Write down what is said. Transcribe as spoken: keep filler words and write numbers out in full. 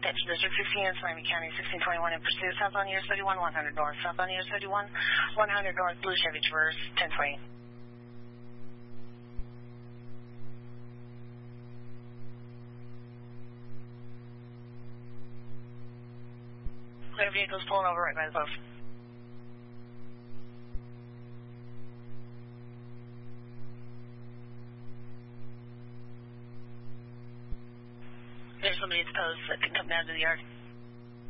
Dispatch District fifteen in Miami County, sixteen twenty-one in pursuit, south on U S thirty-one, one hundred north, south on U S thirty-one, one hundred north, blue Chevy Traverse, ten twenty. Clear vehicles pulling over right by the post. There's somebody at the post that can come down to the yard.